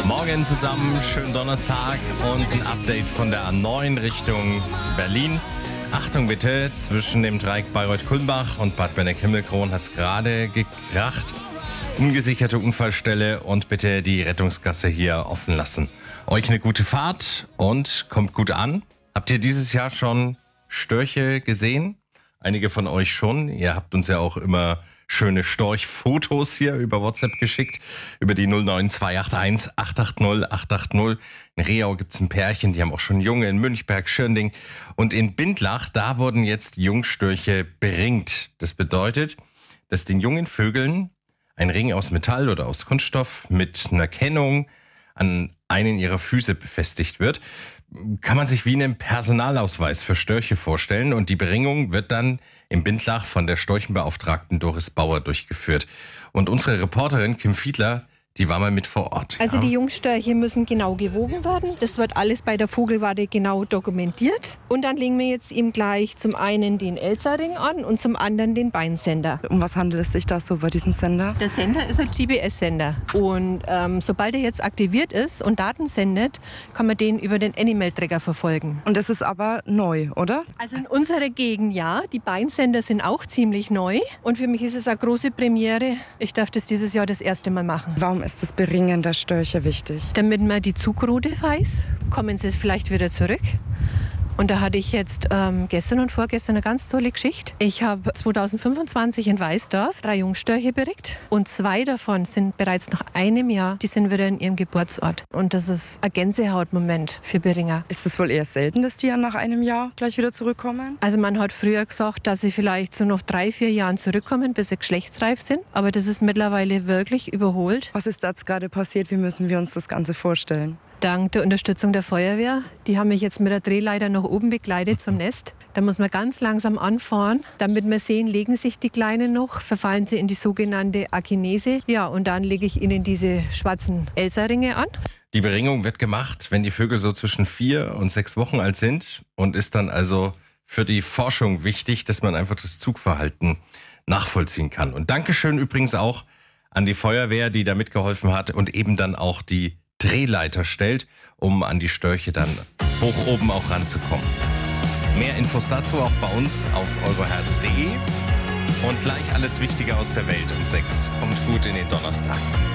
Morgen zusammen, schönen Donnerstag und ein Update von der A9 Richtung Berlin. Achtung bitte, zwischen dem Dreieck Bayreuth-Kulmbach und Bad Benneck-Himmelkron hat es gerade gekracht. Ungesicherte Unfallstelle und bitte die Rettungsgasse hier offen lassen. Euch eine gute Fahrt und kommt gut an. Habt ihr dieses Jahr schon Störche gesehen? Einige von euch schon. Ihr habt uns ja auch immer schöne Storchfotos hier über WhatsApp geschickt. Über die 09281 880 880. In Reau gibt's ein Pärchen, die haben auch schon Junge in Münchberg, Schirnding. Und in Bindlach, da wurden jetzt Jungstörche beringt. Das bedeutet, dass den jungen Vögeln ein Ring aus Metall oder aus Kunststoff mit einer Kennung an einen ihrer Füße befestigt wird. Kann man sich wie einen Personalausweis für Störche vorstellen. Und die Beringung wird dann im Bindlach von der Storchenbeauftragten Doris Bauer durchgeführt. Und unsere Reporterin Kim Fiedler, die war mal mit vor Ort. Also die Jungstörche müssen genau gewogen werden. Das wird alles bei der Vogelwarte genau dokumentiert. Und dann legen wir jetzt ihm gleich zum einen den Elsa-Ring an und zum anderen den Beinsender. Um was handelt es sich da so bei diesem Sender? Der Sender ist ein GPS-Sender. Und sobald er jetzt aktiviert ist und Daten sendet, kann man den über den Animal-Tracker verfolgen. Und das ist aber neu, oder? Also in unserer Gegend ja. Die Beinsender sind auch ziemlich neu. Und für mich ist es eine große Premiere. Ich darf das dieses Jahr das erste Mal machen. Warum ist das Beringen der Störche wichtig? Damit man die Zugroute weiß, kommen sie vielleicht wieder zurück. Und da hatte ich jetzt gestern und vorgestern eine ganz tolle Geschichte. Ich habe 2025 in Weißdorf 3 Jungstörche beregt und 2 davon sind bereits nach einem Jahr, die sind wieder in ihrem Geburtsort. Und das ist ein Gänsehautmoment für Beringer. Ist es wohl eher selten, dass die ja nach einem Jahr gleich wieder zurückkommen? Also man hat früher gesagt, dass sie vielleicht so nach 3-4 Jahren zurückkommen, bis sie geschlechtsreif sind. Aber das ist mittlerweile wirklich überholt. Was ist da jetzt gerade passiert? Wie müssen wir uns das Ganze vorstellen? Dank der Unterstützung der Feuerwehr. Die haben mich jetzt mit der Drehleiter nach oben begleitet zum Nest. Da muss man ganz langsam anfahren, damit wir sehen, legen sich die Kleinen noch, verfallen sie in die sogenannte Akinese. Ja, und dann lege ich ihnen diese schwarzen Elsa-Ringe an. Die Beringung wird gemacht, wenn die Vögel so zwischen 4 und 6 Wochen alt sind und ist dann also für die Forschung wichtig, dass man einfach das Zugverhalten nachvollziehen kann. Und Dankeschön übrigens auch an die Feuerwehr, die da mitgeholfen hat und eben dann auch die Drehleiter stellt, um an die Störche dann hoch oben auch ranzukommen. Mehr Infos dazu auch bei uns auf euroherz.de und gleich alles Wichtige aus der Welt um 6. Kommt gut in den Donnerstag.